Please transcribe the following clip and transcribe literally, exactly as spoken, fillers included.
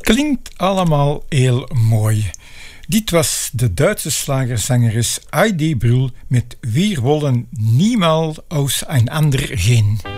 Klinkt allemaal heel mooi. Dit was de Duitse slagerzangeres Heidi Brühl met Wir wollen niemals aus ein ander gehen.